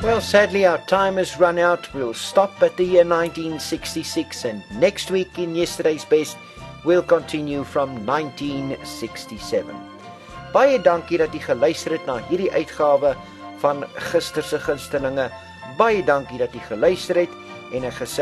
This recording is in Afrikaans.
Well, sadly, our time has run out. We'll stop at the year 1966, and next week in Yesterday's Best, we'll continue from 1967. Baie dankie dat jy geluister het na hierdie uitgawe van Gister se Gunstelinge. Baie dankie dat jy geluister het en 'n